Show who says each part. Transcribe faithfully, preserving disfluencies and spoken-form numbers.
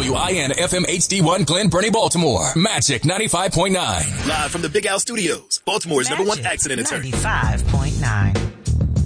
Speaker 1: W I N F M H D one Glen Burnie, Baltimore. Magic ninety-five point nine.
Speaker 2: Live from the Big Al Studios, Baltimore's number one accident attorney.
Speaker 3: ninety-five point nine.